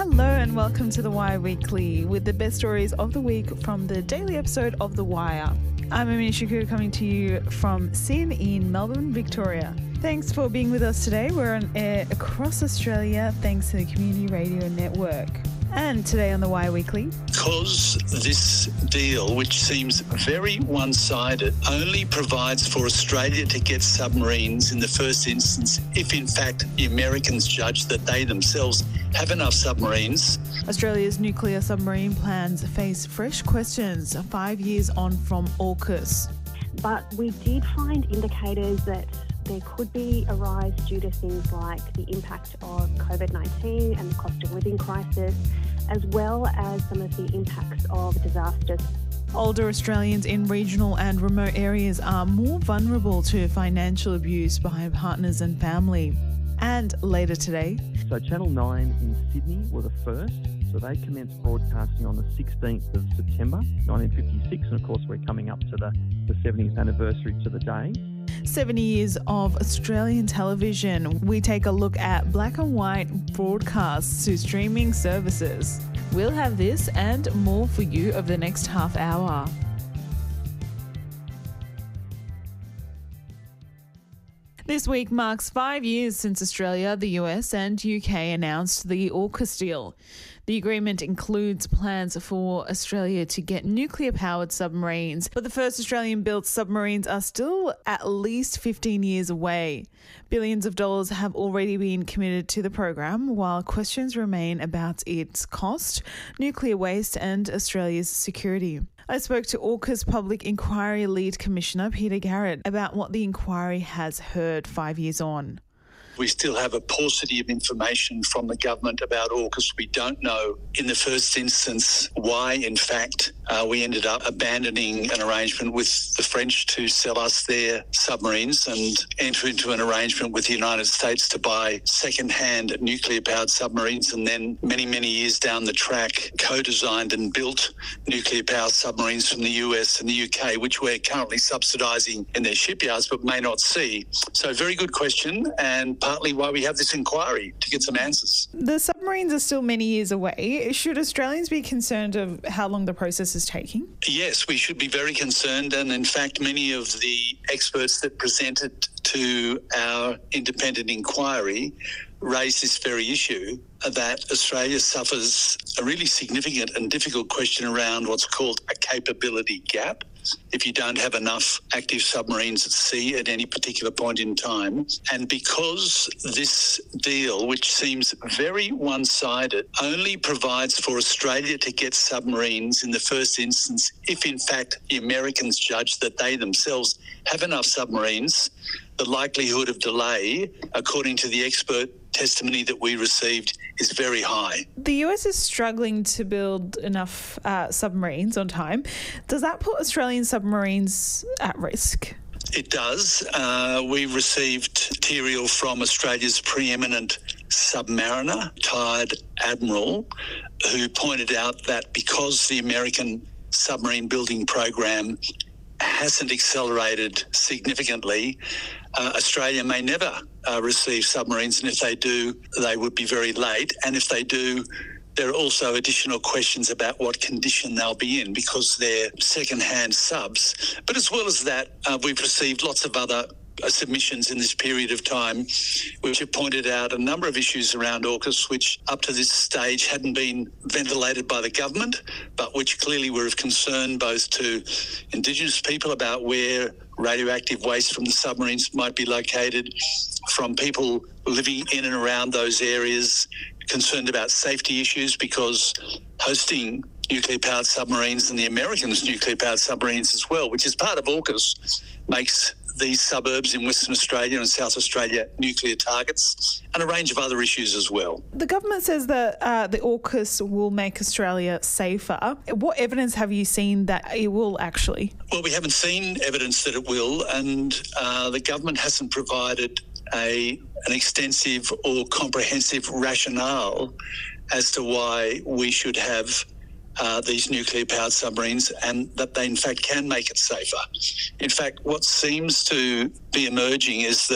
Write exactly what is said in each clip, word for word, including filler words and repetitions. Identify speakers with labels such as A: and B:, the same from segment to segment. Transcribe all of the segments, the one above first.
A: Hello and welcome to The Wire Weekly with the best stories of the week from the daily episode of The Wire. I'm Amina Shakur coming to you from S Y N in Melbourne, Victoria. Thanks for being with us today. We're on air across Australia thanks to the Community Radio Network. And today on The Wire Weekly.
B: Because this deal, which seems very one-sided, only provides for Australia to get submarines in the first instance if, in fact, the Americans judge that they themselves have enough submarines.
A: Australia's nuclear submarine plans face fresh questions five years on from AUKUS.
C: But we did find indicators that there could be a rise due to things like the impact of COVID nineteen and the cost of living crisis, as well as some of the impacts of disasters.
A: Older Australians in regional and remote areas are more vulnerable to financial abuse by partners and family. And later today...
D: So Channel nine in Sydney were the first. So they commenced broadcasting on the sixteenth of September nineteen fifty-six. And of course, we're coming up to the, the seventieth anniversary to the day.
A: seventy years of Australian television. We take a look at black and white broadcasts to streaming services. We'll have this and more for you over the next half hour. This week marks five years since Australia, the U S and U K announced the AUKUS deal. The agreement includes plans for Australia to get nuclear-powered submarines, but the first Australian-built submarines are still at least fifteen years away. Billions of dollars have already been committed to the program, while questions remain about its cost, nuclear waste and Australia's security. I spoke to AUKUS Public Inquiry Lead Commissioner Peter Garrett about what the inquiry has heard five years on.
B: We still have a paucity of information from the government about AUKUS. We don't know, in the first instance, why, in fact, uh, we ended up abandoning an arrangement with the French to sell us their submarines and enter into an arrangement with the United States to buy second-hand nuclear-powered submarines, and then many, many years down the track, co-designed and built nuclear-powered submarines from the U S and the U K, which we're currently subsidising in their shipyards but may not see. So very good question, and partly why we have this inquiry, to get some answers.
A: The submarines are still many years away. Should Australians be concerned of how long the process is taking?
B: Yes, we should be very concerned, and in fact many of the experts that presented to our independent inquiry raised this very issue, that Australia suffers a really significant and difficult question around what's called a capability gap. If you don't have enough active submarines at sea at any particular point in time. And because this deal, which seems very one-sided, only provides for Australia to get submarines in the first instance if, in fact, the Americans judge that they themselves have enough submarines, the likelihood of delay, according to the expert testimony that we received, is very high.
A: The U S is struggling to build enough uh, submarines on time. Does that put Australian submarines at risk?
B: It does. Uh, we received material from Australia's preeminent submariner, retired admiral, who pointed out that because the American submarine building program hasn't accelerated significantly, uh, Australia may never uh, receive submarines, and if they do, they would be very late. And if they do, there are also additional questions about what condition they'll be in because they're second-hand subs. But as well as that, uh, we've received lots of other uh, submissions in this period of time which have pointed out a number of issues around AUKUS which up to this stage hadn't been ventilated by the government, but which clearly were of concern both to Indigenous people about where radioactive waste from the submarines might be located, from people living in and around those areas, concerned about safety issues because hosting nuclear-powered submarines and the Americans' nuclear-powered submarines as well, which is part of AUKUS, makes these suburbs in Western Australia and South Australia nuclear targets, and a range of other issues as well.
A: The government says that uh, the AUKUS will make Australia safer. What evidence have you seen that it will actually?
B: Well, we haven't seen evidence that it will, and uh, the government hasn't provided a an extensive or comprehensive rationale as to why we should have Uh, these nuclear-powered submarines, and that they in fact can make it safer. In fact, what seems to be emerging is that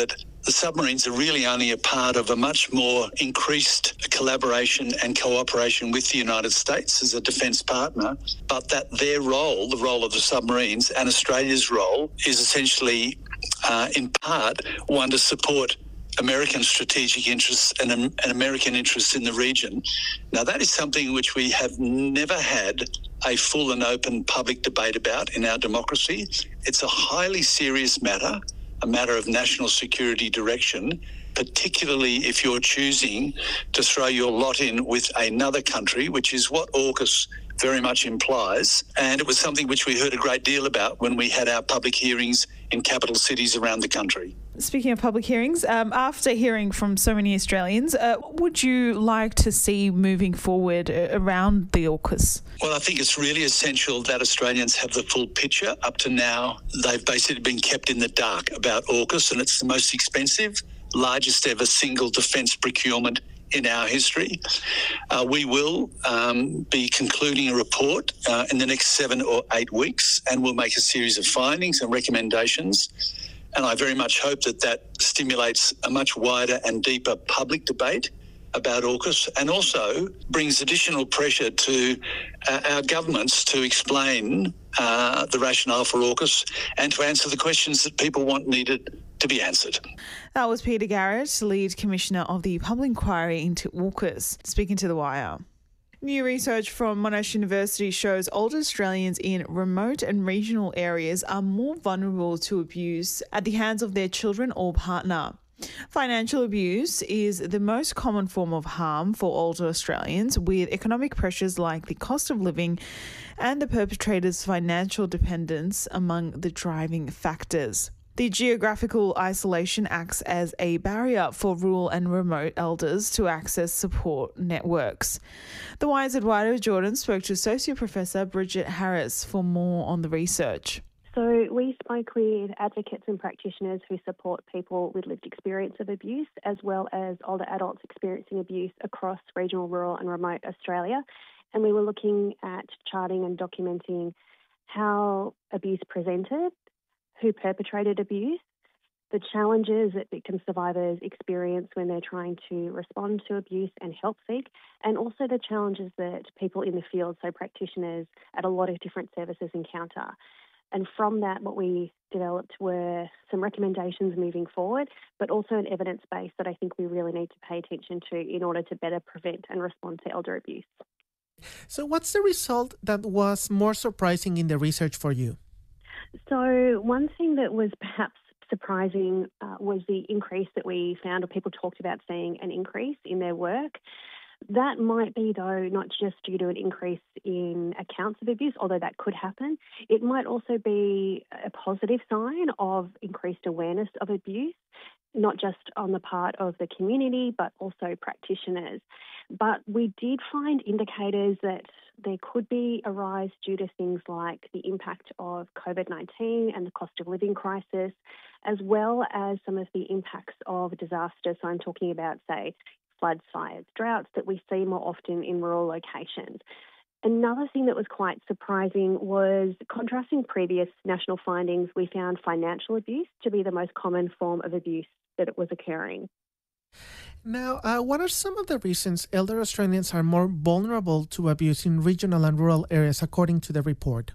B: the submarines are really only a part of a much more increased collaboration and cooperation with the United States as a defence partner, but that their role, the role of the submarines and Australia's role, is essentially uh, in part one to support American strategic interests and, um, and American interests in the region. Now, that is something which we have never had a full and open public debate about in our democracy. It's a highly serious matter, a matter of national security direction, particularly if you're choosing to throw your lot in with another country, which is what AUKUS very much implies. And it was something which we heard a great deal about when we had our public hearings in capital cities around the country.
A: Speaking of public hearings, um, after hearing from so many Australians, uh, what would you like to see moving forward uh, around the AUKUS?
B: Well, I think it's really essential that Australians have the full picture. Up to now, they've basically been kept in the dark about AUKUS, and it's the most expensive, largest ever single defence procurement in our history. Uh, we will um, be concluding a report uh, in the next seven or eight weeks, and we'll make a series of findings and recommendations. And I very much hope that that stimulates a much wider and deeper public debate about AUKUS, and also brings additional pressure to uh, our governments to explain uh, the rationale for AUKUS and to answer the questions that people want needed to be answered.
A: That was Peter Garrett, lead commissioner of the public inquiry into AUKUS, speaking to The Wire. New research from Monash University shows older Australians in remote and regional areas are more vulnerable to abuse at the hands of their children or partner. Financial abuse is the most common form of harm for older Australians, with economic pressures like the cost of living and the perpetrator's financial dependence among the driving factors. The geographical isolation acts as a barrier for rural and remote elders to access support networks. The Wire's Eduardo Jordan spoke to Associate Professor Bridget Harris for more on the research.
C: So we spoke with advocates and practitioners who support people with lived experience of abuse, as well as older adults experiencing abuse across regional, rural and remote Australia. And we were looking at charting and documenting how abuse presented, who perpetrated abuse, the challenges that victim survivors experience when they're trying to respond to abuse and help seek, and also the challenges that people in the field, so practitioners at a lot of different services, encounter. And from that, what we developed were some recommendations moving forward, but also an evidence base that I think we really need to pay attention to in order to better prevent and respond to elder abuse.
E: So what's the result that was more surprising in the research for you?
C: So one thing that was perhaps surprising uh, was the increase that we found, or people talked about seeing an increase in their work. That might be, though, not just due to an increase in accounts of abuse, although that could happen. It might also be a positive sign of increased awareness of abuse, not just on the part of the community, but also practitioners. But we did find indicators that there could be a rise due to things like the impact of COVID nineteen and the cost of living crisis, as well as some of the impacts of disaster. So I'm talking about, say, floods, fires, droughts that we see more often in rural locations. Another thing that was quite surprising was, contrasting previous national findings, we found financial abuse to be the most common form of abuse that it was occurring.
E: Now, uh, what are some of the reasons elder Australians are more vulnerable to abuse in regional and rural areas, according to the report?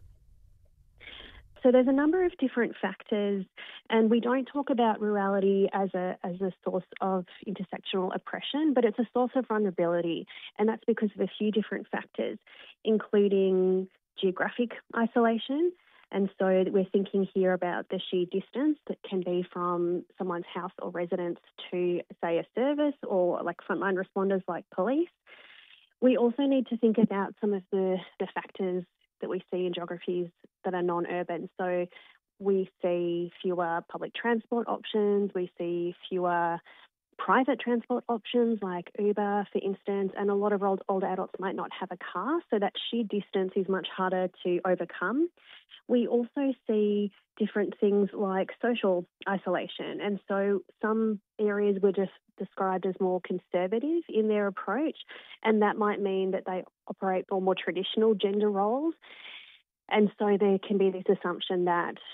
C: So there's a number of different factors, and we don't talk about rurality as a as a source of intersectional oppression, but it's a source of vulnerability, and that's because of a few different factors, including geographic isolation. And so we're thinking here about the sheer distance that can be from someone's house or residence to, say, a service, or like frontline responders like police. We also need to think about some of the, the factors that we see in geographies that are non-urban. So we see fewer public transport options, we see fewer private transport options like Uber, for instance, and a lot of old, older adults might not have a car, so that sheer distance is much harder to overcome. We also see different things like social isolation, and so some areas were just described as more conservative in their approach, and that might mean that they operate on more traditional gender roles. And so there can be this assumption that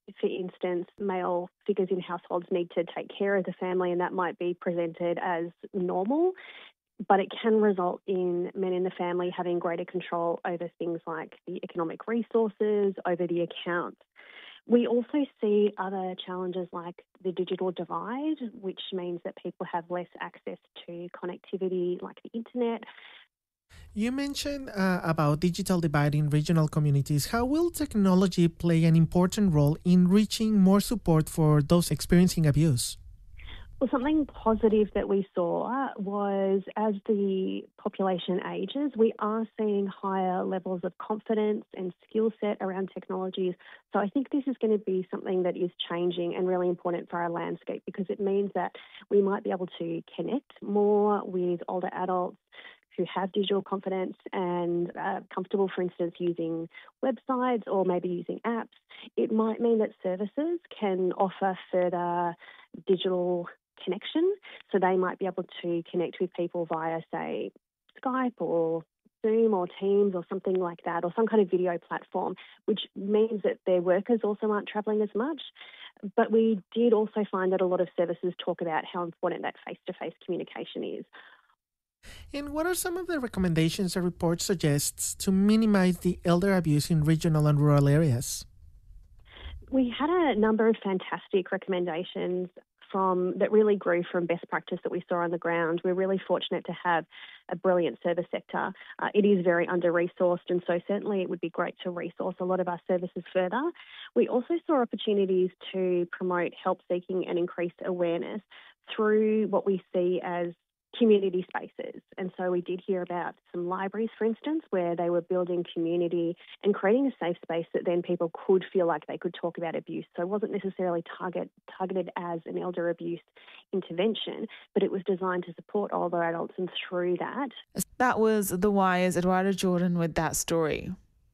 C: for instance, male figures in households need to take care of the family, and that might be presented as normal, but it can result in men in the family having greater control over things like the economic resources, over the accounts. We also see other challenges like the digital divide, which means that people have less access to connectivity like the internet.
E: You mentioned uh, about digital divide in regional communities. How will technology play an important role in reaching more support for those experiencing abuse?
C: Well, something positive that we saw was as the population ages, we are seeing higher levels of confidence and skill set around technologies. So I think this is going to be something that is changing and really important for our landscape, because it means that we might be able to connect more with older adults who have digital confidence and are comfortable, for instance, using websites or maybe using apps. It might mean that services can offer further digital connection, so they might be able to connect with people via, say, Skype or Zoom or Teams or something like that, or some kind of video platform, which means that their workers also aren't travelling as much. But we did also find that a lot of services talk about how important that face-to-face communication is.
E: And what are some of the recommendations the report suggests to minimize the elder abuse in regional and rural areas?
C: We had a number of fantastic recommendations from that really grew from best practice that we saw on the ground. We're really fortunate to have a brilliant service sector. Uh, it is very under-resourced, and so certainly it would be great to resource a lot of our services further. We also saw opportunities to promote help seeking and increase awareness through what we see as community spaces. And so we did hear about some libraries, for instance, where they were building community and creating a safe space that then people could feel like they could talk about abuse. So it wasn't necessarily target, targeted as an elder abuse intervention, but it was designed to support older adults, and through that.
A: That was The Wire's Eduardo Jordan with that story.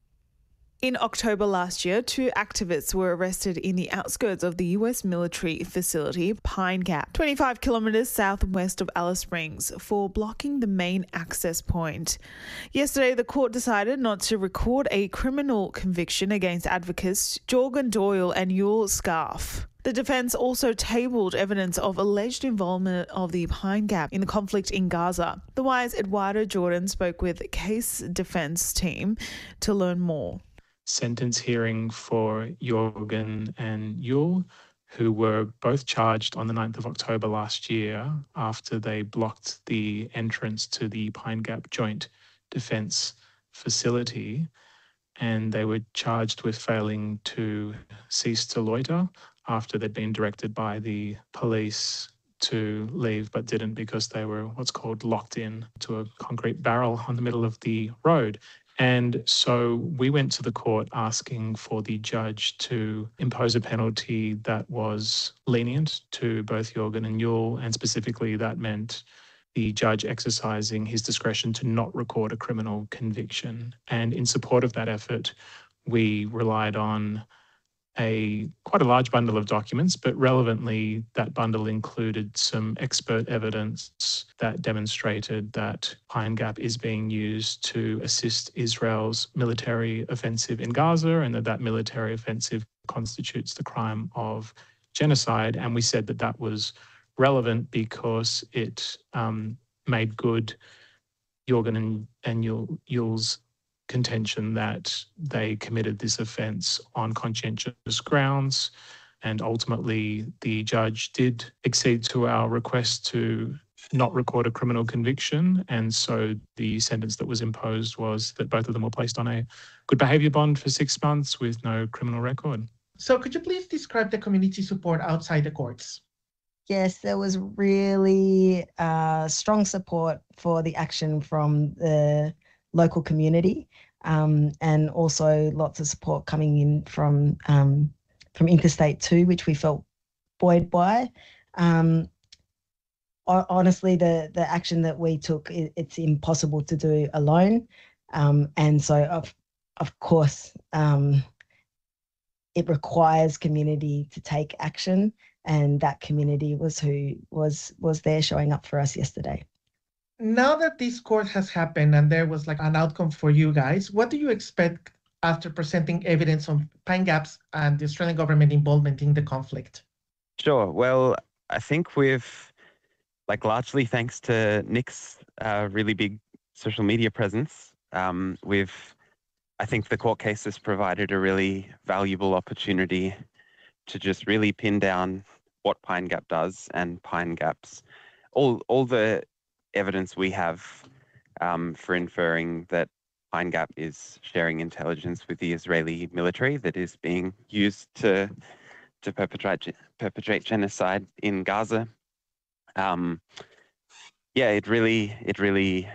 A: In October last year, two activists were arrested in the outskirts of the U S military facility Pine Gap, twenty-five kilometres southwest of Alice Springs, for blocking the main access point. Yesterday, the court decided not to record a criminal conviction against advocates Jorgen Doyle and Yul Scarf. The defence also tabled evidence of alleged involvement of the Pine Gap in the conflict in Gaza. The Wire's Eduardo Jordan spoke with the case defence team to learn more.
F: Sentence hearing for Jorgen and Yul, who were both charged on the ninth of October last year after they blocked the entrance to the Pine Gap Joint Defence Facility, and they were charged with failing to cease to loiter after they'd been directed by the police to leave but didn't, because they were what's called locked in to a concrete barrel on the middle of the road. And so we went to the court asking for the judge to impose a penalty that was lenient to both Jorgen and Yul, and specifically that meant the judge exercising his discretion to not record a criminal conviction. And in support of that effort, we relied on a quite a large bundle of documents, but relevantly, that bundle included some expert evidence that demonstrated that Pine Gap is being used to assist Israel's military offensive in Gaza, and that that military offensive constitutes the crime of genocide. And we said that that was relevant because it um, made good Jorgen and, and Yul, Yul's contention that they committed this offence on conscientious grounds, and ultimately the judge did accede to our request to not record a criminal conviction, and so the sentence that was imposed was that both of them were placed on a good behaviour bond for six months with no criminal record.
E: So could you please describe the community support outside the courts?
G: Yes, there was really uh, strong support for the action from the local community, um, and also lots of support coming in from um, from Interstate two, which we felt buoyed by. Um, honestly, the the action that we took, it, it's impossible to do alone, um, and so of of course um, it requires community to take action, and that community was who was was there showing up for us yesterday.
E: Now that this court has happened and there was like an outcome for you guys, what do you expect after presenting evidence on pine gaps and the Australian government involvement in the conflict?
H: Sure. Well, I think we've, like, largely thanks to Nick's uh, really big social media presence, um, we've, I think the court case has provided a really valuable opportunity to just really pin down what Pine Gap does and Pine Gap's, all, all the evidence we have um, for inferring that Pine Gap is sharing intelligence with the Israeli military that is being used to to perpetrate perpetrate genocide in Gaza. Um, yeah, it really it really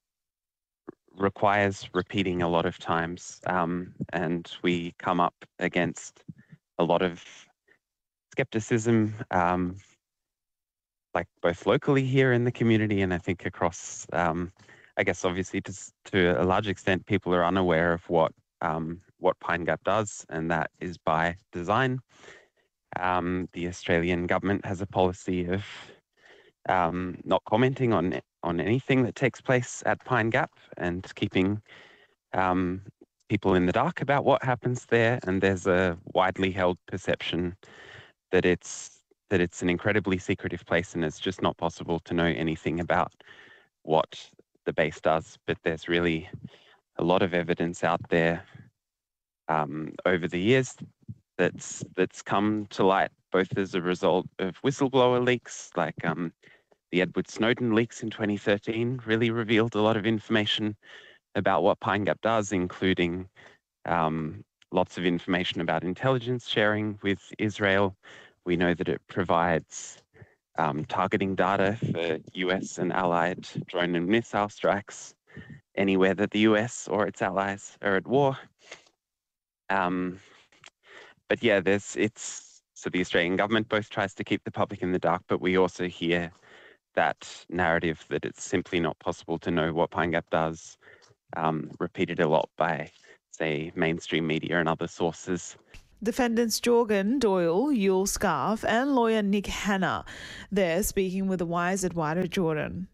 H: requires repeating a lot of times, um, and we come up against a lot of skepticism, um, like both locally here in the community and I think across. Um, I guess obviously to, to a large extent, people are unaware of what um, what Pine Gap does, and that is by design. Um, the Australian government has a policy of um, not commenting on on anything that takes place at Pine Gap and keeping um, people in the dark about what happens there. And there's a widely held perception that it's that it's an incredibly secretive place, and it's just not possible to know anything about what the base does. But there's really a lot of evidence out there um, over the years that's that's come to light, both as a result of whistleblower leaks, like um, the Edward Snowden leaks in twenty thirteen really revealed a lot of information about what Pine Gap does, including um, lots of information about intelligence sharing with Israel. We know that it provides Um, targeting data for U S and allied drone and missile strikes anywhere that the U S or its allies are at war. Um, but yeah, there's it's so the Australian government both tries to keep the public in the dark, but we also hear that narrative that it's simply not possible to know what Pine Gap does, um, repeated a lot by, say, mainstream media and other sources.
A: Defendants Jorgen Doyle, Yul Scarf, and lawyer Nick Hanna. They're speaking with the Wise Eduardo Jordan.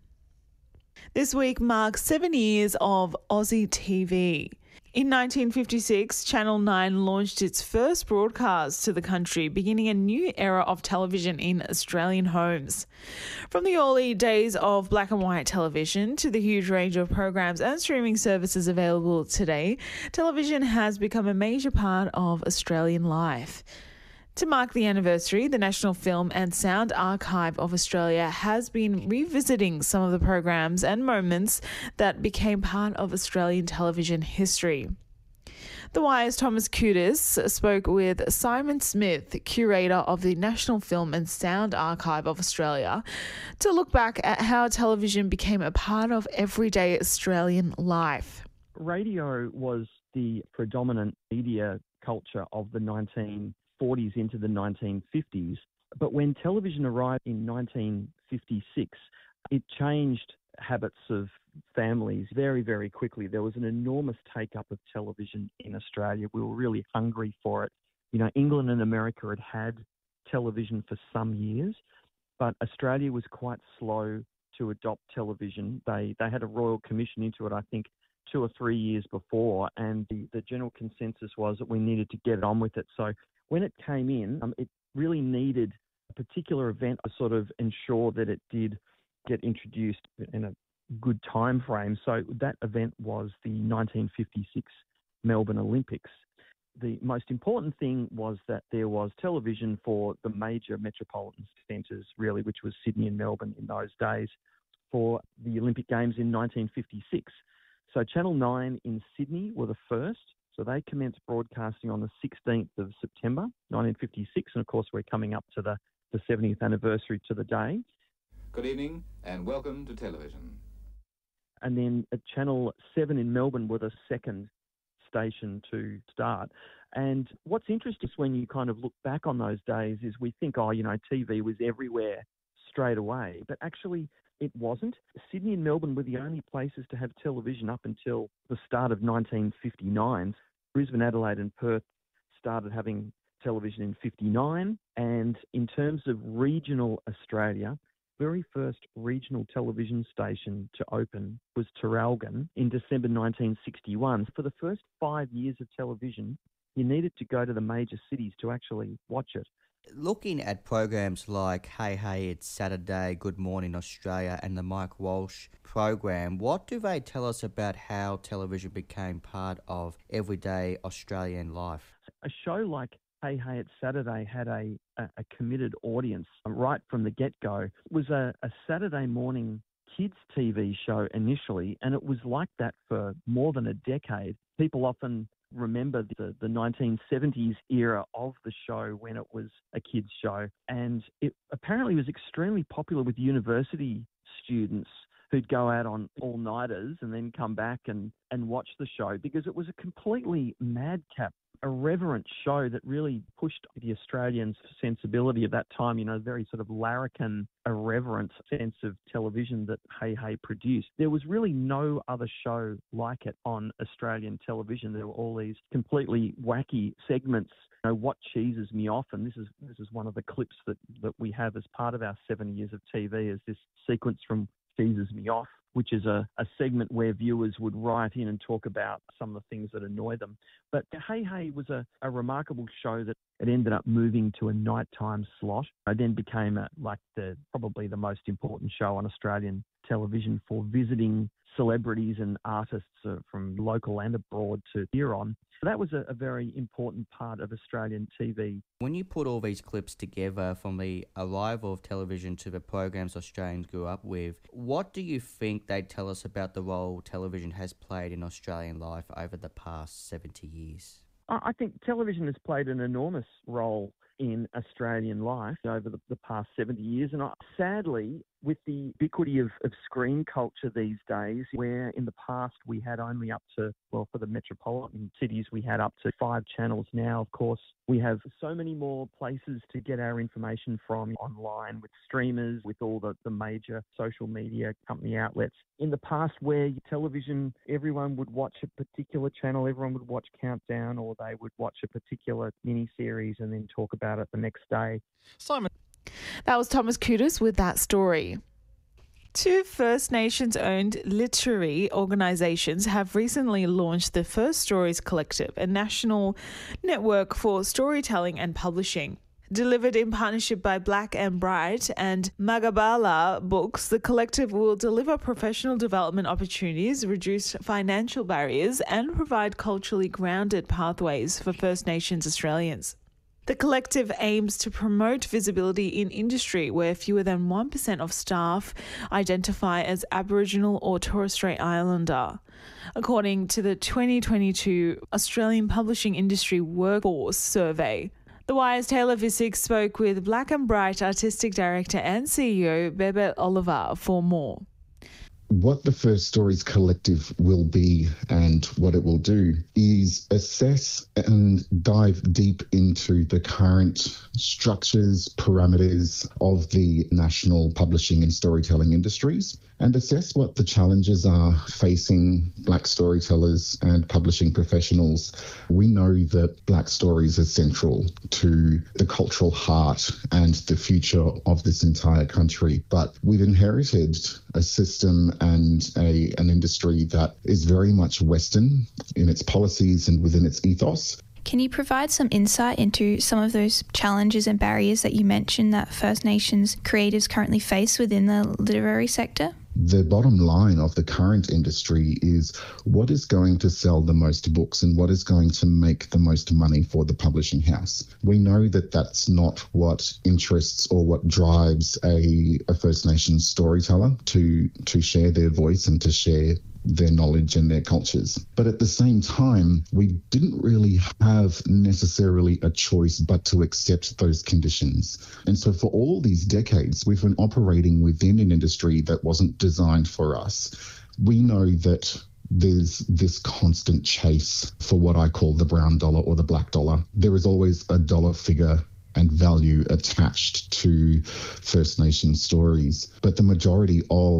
A: This week marks seven years of Aussie T V. In nineteen fifty-six, Channel nine launched its first broadcast to the country, beginning a new era of television in Australian homes. From the early days of black and white television to the huge range of programs and streaming services available today, television has become a major part of Australian life. To mark the anniversary, the National Film and Sound Archive of Australia has been revisiting some of the programs and moments that became part of Australian television history. The Wire's Thomas Kudis spoke with Simon Smith, curator of the National Film and Sound Archive of Australia, to look back at how television became a part of everyday Australian life.
D: Radio was the predominant media culture of the nineteen forties into the nineteen fifties. But when television arrived in nineteen fifty-six, it changed habits of families very, very quickly. There was an enormous take-up of television in Australia. We were really hungry for it. You know, England and America had had television for some years, but Australia was quite slow to adopt television. They they had a royal commission into it, I think, two or three years before, and the, the general consensus was that we needed to get on with it. So when it came in, um, it really needed a particular event to sort of ensure that it did get introduced in a good time frame. So that event was the nineteen fifty-six Melbourne Olympics. The most important thing was that there was television for the major metropolitan centres, really, which was Sydney and Melbourne in those days, for the Olympic Games in nineteen fifty-six. So Channel nine in Sydney were the first. So they commenced broadcasting on the sixteenth of September, nineteen fifty-six. And of course, we're coming up to the, the seventieth anniversary to the day.
I: Good evening and welcome to television.
D: And then at Channel seven in Melbourne were the second station to start. And what's interesting is when you kind of look back on those days is we think, oh, you know, T V was everywhere straight away. But actually, it wasn't. Sydney and Melbourne were the only places to have television up until the start of nineteen fifty-nine. Brisbane, Adelaide and Perth started having television in fifty-nine. And in terms of regional Australia, very first regional television station to open was Traralgon in December nineteen sixty-one. For the first five years of television, you needed to go to the major cities to actually watch it.
J: Looking at programs like Hey Hey It's Saturday, Good Morning Australia and the Mike Walsh program, what do they tell us about how television became part of everyday Australian life?
D: A show like Hey Hey It's Saturday had a, a, a committed audience right from the get-go. It was a, a Saturday morning kids T V show initially, and it was like that for more than a decade. People often remember the, the nineteen seventies era of the show when it was a kids show, and it apparently was extremely popular with university students who'd go out on all-nighters and then come back and, and watch the show, because it was a completely madcap, irreverent show that really pushed the Australians' sensibility of that time, you know, very sort of larrikin, irreverent sense of television that Hey Hey produced. There was really no other show like it on Australian television. There were all these completely wacky segments. You know, What Cheeses Me Off, and this is this is one of the clips that, that we have as part of our seven years of T V, is this sequence from Cheeses Me Off, which is a, a segment where viewers would write in and talk about some of the things that annoy them. But Hey Hey was a, a remarkable show that it ended up moving to a nighttime slot. It then became a, like the probably the most important show on Australian television for visiting celebrities and artists uh, from local and abroad to hear on. So that was a, a very important part of Australian T V.
J: When you put all these clips together from the arrival of television to the programs Australians grew up with, what do you think they tell us about the role television has played in Australian life over the past seventy years?
D: I think television has played an enormous role in Australian life over the, the past seventy years. And I, sadly, with the ubiquity of, of screen culture these days, where in the past we had only up to, well, for the metropolitan cities, we had up to five channels. Now, of course, we have so many more places to get our information from online with streamers, with all the, the major social media company outlets. In the past, where television, everyone would watch a particular channel, everyone would watch Countdown, or they would watch a particular mini-series and then talk about it the next day.
A: Simon. That was Thomas Kudus with that story. Two First Nations-owned literary organisations have recently launched the First Stories Collective, a national network for storytelling and publishing. Delivered in partnership by Black and Bright and Magabala Books, the collective will deliver professional development opportunities, reduce financial barriers, and provide culturally grounded pathways for First Nations Australians. The collective aims to promote visibility in industry where fewer than one percent of staff identify as Aboriginal or Torres Strait Islander, according to the twenty twenty-two Australian Publishing Industry Workforce Survey. The Wire's Taylor Visick spoke with Black and Bright Artistic Director and C E O Bebet Oliver for more.
K: What the First Stories Collective will be and what it will do is assess and dive deep into the current structures, parameters of the national publishing and storytelling industries, and assess what the challenges are facing Black storytellers and publishing professionals. We know that Black stories are central to the cultural heart and the future of this entire country, but we've inherited a system and a an industry that is very much Western in its policies and within its ethos.
L: Can you provide some insight into some of those challenges and barriers that you mentioned that First Nations creatives currently face within the literary sector?
K: The bottom line of the current industry is what is going to sell the most books and what is going to make the most money for the publishing house. We know that that's not what interests or what drives a, a First Nations storyteller to, to share their voice and to share their knowledge and their cultures. But at the same time, we didn't really have necessarily a choice but to accept those conditions. And so for all these decades, we've been operating within an industry that wasn't designed for us. We know that there's this constant chase for what I call the brown dollar or the black dollar. There is always a dollar figure and value attached to First Nation stories. But the majority of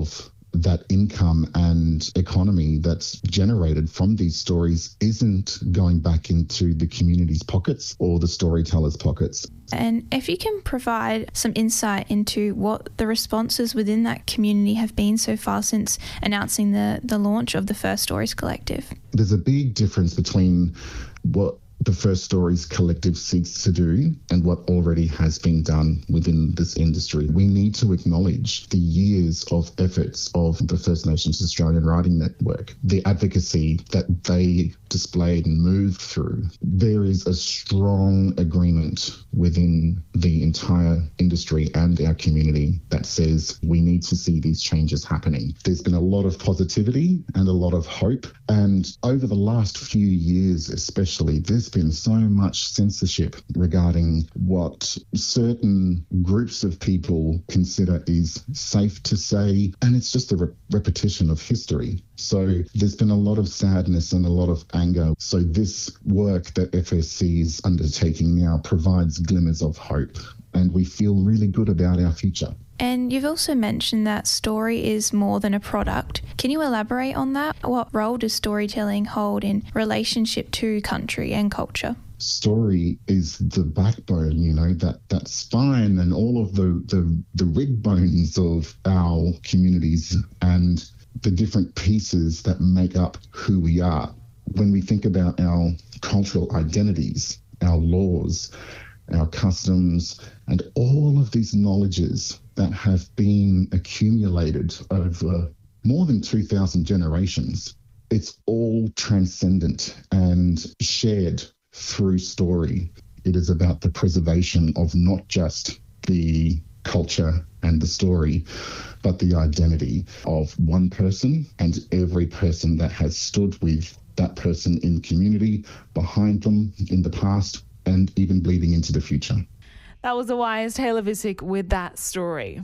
K: that income and economy that's generated from these stories isn't going back into the community's pockets or the storytellers' pockets.
L: And if you can provide some insight into what the responses within that community have been so far since announcing the, the launch of the First Stories Collective.
K: There's a big difference between what the First Stories Collective seeks to do and what already has been done within this industry. We need to acknowledge the years of efforts of the First Nations Australian Writing Network, the advocacy that they displayed and moved through. There is a strong agreement within the entire industry and our community that says we need to see these changes happening. There's been a lot of positivity and a lot of hope, and over the last few years especially, there's been so much censorship regarding what certain groups of people consider is safe to say, and it's just a re- repetition of history. So there's been a lot of sadness and a lot of anger. So this work that F S C is undertaking now provides glimmers of hope, and we feel really good about our future.
L: And you've also mentioned that story is more than a product. Can you elaborate on that? What role does storytelling hold in relationship to country and culture?
K: Story is the backbone, you know, that, that spine and all of the, the, the rig bones of our communities and the different pieces that make up who we are. When we think about our cultural identities, our laws, our customs, and all of these knowledges that have been accumulated over more than two thousand generations, it's all transcendent and shared through story. It is about the preservation of not just the culture and the story, but the identity of one person and every person that has stood with that person in the community, behind them in the past, and even bleeding into the future.
A: That was the wise Taylor Visick with that story.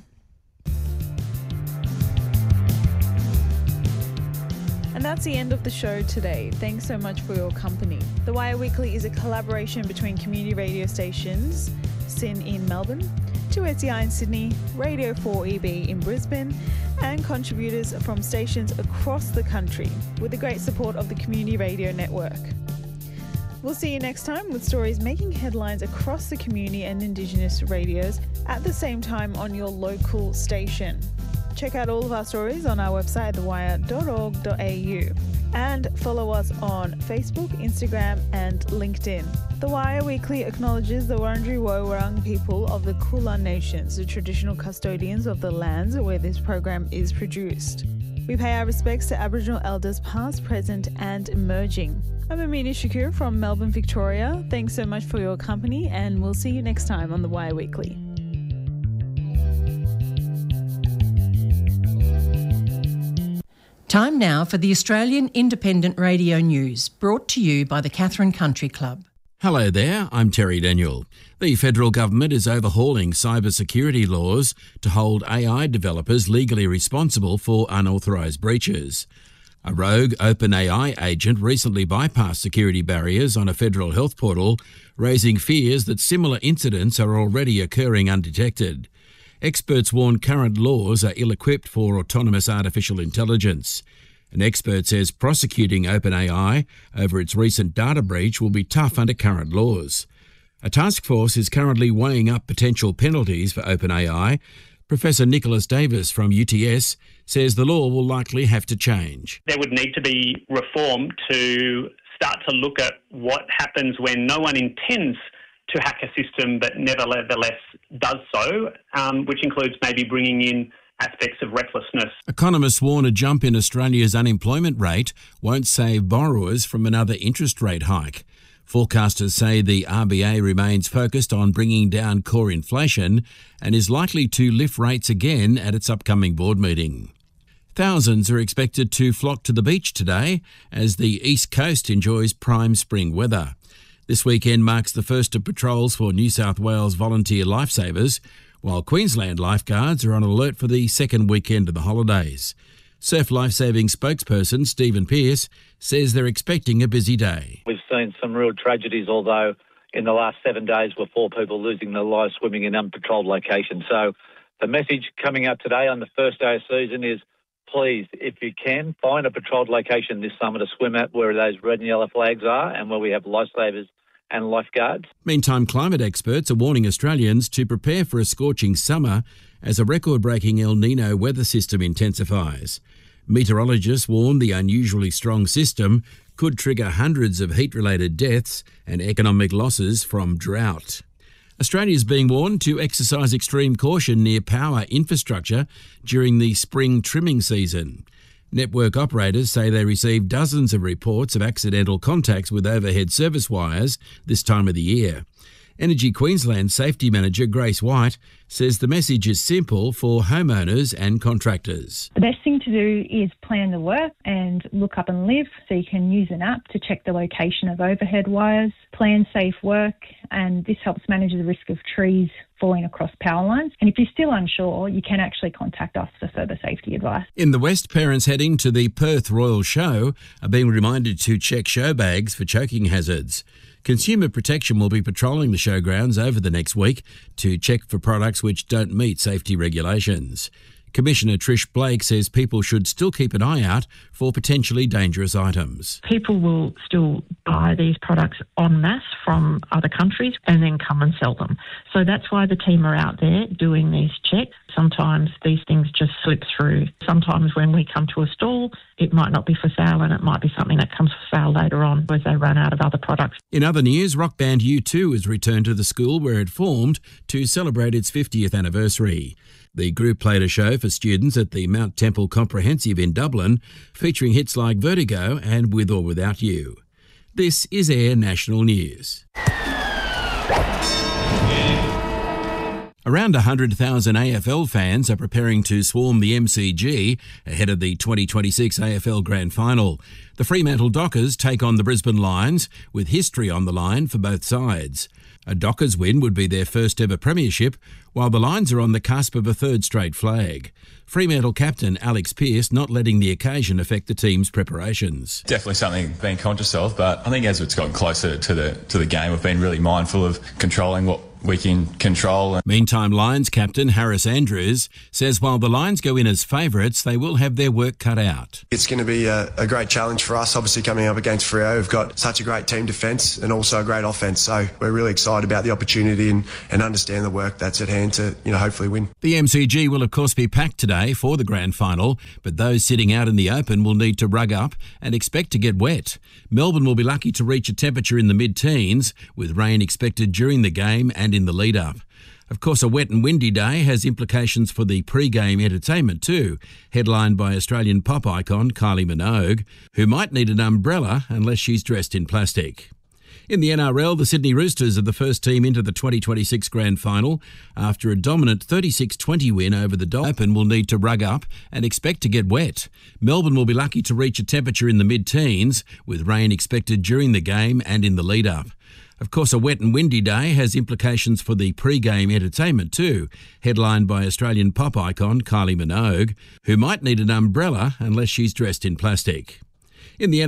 A: And that's the end of the show today. Thanks so much for your company. The Wire Weekly is a collaboration between community radio stations, S I N in Melbourne, two S E I in Sydney, Radio four E B in Brisbane, and contributors from stations across the country, with the great support of the Community Radio Network. We'll see you next time with stories making headlines across the community and Indigenous radios at the same time on your local station. Check out all of our stories on our website, the wire dot org dot a u, and follow us on Facebook, Instagram and LinkedIn. The Wire Weekly acknowledges the Wurundjeri Woi-wurrung people of the Kulin Nations, the traditional custodians of the lands where this program is produced. We pay our respects to Aboriginal elders past, present and emerging. I'm Amina Shakur from Melbourne, Victoria. Thanks so much for your company, and we'll see you next time on The Wire Weekly.
M: Time now for the Australian Independent Radio News, brought to you by the Katherine Country Club.
N: Hello there, I'm Terry Daniel. The federal government is overhauling cybersecurity laws to hold A I developers legally responsible for unauthorised breaches. A rogue OpenAI agent recently bypassed security barriers on a federal health portal, raising fears that similar incidents are already occurring undetected. Experts warn current laws are ill-equipped for autonomous artificial intelligence. An expert says prosecuting OpenAI over its recent data breach will be tough under current laws. A task force is currently weighing up potential penalties for OpenAI. Professor Nicholas Davis from U T S says the law will likely have to change.
O: There would need to be reform to start to look at what happens when no one intends to hack a system but nevertheless does so, um, which includes maybe bringing in aspects of recklessness.
N: Economists warn a jump in Australia's unemployment rate won't save borrowers from another interest rate hike. Forecasters say the R B A remains focused on bringing down core inflation and is likely to lift rates again at its upcoming board meeting. Thousands are expected to flock to the beach today as the East Coast enjoys prime spring weather. This weekend marks the first of patrols for New South Wales volunteer lifesavers, while Queensland lifeguards are on alert for the second weekend of the holidays. Surf Lifesaving spokesperson Stephen Pearce says they're expecting a busy day.
P: We've seen some real tragedies, although in the last seven days were four people losing their lives swimming in unpatrolled locations. So the message coming out today on the first day of season is please, if you can, find a patrolled location this summer to swim at where those red and yellow flags are and where we have lifesavers and lifeguards.
N: Meantime, climate experts are warning Australians to prepare for a scorching summer as a record-breaking El Nino weather system intensifies. Meteorologists warn the unusually strong system could trigger hundreds of heat-related deaths and economic losses from drought. Australia is being warned to exercise extreme caution near power infrastructure during the spring trimming season. Network operators say they received dozens of reports of accidental contacts with overhead service wires this time of the year. Energy Queensland Safety Manager Grace White says the message is simple for homeowners and contractors.
Q: The best thing to do is plan the work and look up and live, so you can use an app to check the location of overhead wires, plan safe work, and this helps manage the risk of trees falling across power lines. And if you're still unsure, you can actually contact us for further safety advice.
N: In the West, parents heading to the Perth Royal Show are being reminded to check show bags for choking hazards. Consumer Protection will be patrolling the showgrounds over the next week to check for products which don't meet safety regulations. Commissioner Trish Blake says people should still keep an eye out for potentially dangerous items.
R: People will still buy these products en masse from other countries and then come and sell them. So that's why the team are out there doing these checks. Sometimes these things just slip through. Sometimes when we come to a stall, it might not be for sale and it might be something that comes for sale later on as they run out of other products.
N: In other news, rock band U two has returned to the school where it formed to celebrate its fiftieth anniversary. The group played a show for students at the Mount Temple Comprehensive in Dublin, featuring hits like Vertigo and With or Without You. This is Air National News. Around one hundred thousand A F L fans are preparing to swarm the M C G ahead of the twenty twenty-six A F L Grand Final. The Fremantle Dockers take on the Brisbane Lions, with history on the line for both sides. A Dockers win would be their first ever premiership, while the Lions are on the cusp of a third straight flag. Fremantle captain Alex Pearce not letting the occasion affect the team's preparations.
S: Definitely something being conscious of, but I think as it's gotten closer to the to the game, we've been really mindful of controlling what we can control.
N: Meantime, Lions captain Harris Andrews says while the Lions go in as favourites, they will have their work cut out.
T: It's going to be a, a great challenge for us, obviously coming up against Freo. We've got such a great team defence and also a great offence, so we're really excited about the opportunity and, and understand the work that's at hand to, you know, hopefully win.
N: The M C G will of course be packed today for the grand final, but those sitting out in the open will need to rug up and expect to get wet. Melbourne will be lucky to reach a temperature in the mid-teens, with rain expected during the game and in the lead-up. Of course, a wet and windy day has implications for the pre-game entertainment too, headlined by Australian pop icon Kylie Minogue, who might need an umbrella unless she's dressed in plastic. In the N R L, the Sydney Roosters are the first team into the twenty twenty-six Grand Final after a dominant thirty-six twenty win over the Dolphins. Open will need to rug up and expect to get wet. Melbourne will be lucky to reach a temperature in the mid-teens, with rain expected during the game and in the lead-up. Of course, a wet and windy day has implications for the pre-game entertainment too, headlined by Australian pop icon Kylie Minogue, who might need an umbrella unless she's dressed in plastic. In the